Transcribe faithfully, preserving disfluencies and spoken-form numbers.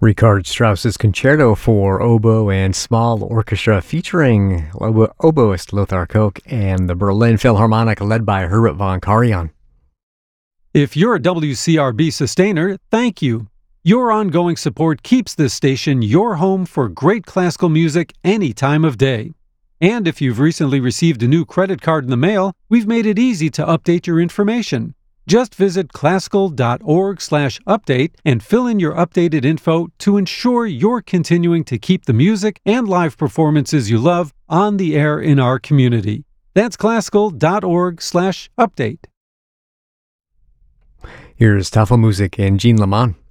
Richard Strauss's Concerto for Oboe and Small Orchestra featuring obo- oboist Lothar Koch and the Berlin Philharmonic led by Herbert von Karajan. If you're a W C R B sustainer, thank you. Your ongoing support keeps this station your home for great classical music any time of day. And if you've recently received a new credit card in the mail, we've made it easy to update your information. Just visit classical.org slash update and fill in your updated info to ensure you're continuing to keep the music and live performances you love on the air in our community. That's classical.org slash update. Here's Tafelmusik and Jean Lamont.